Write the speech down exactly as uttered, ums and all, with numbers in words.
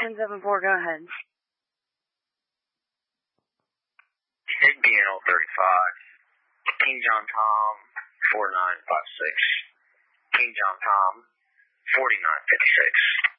ten seven four, go ahead. Big B N O thirty-five. King John Tom, four nine five six. King John Tom, forty-nine fifty-six.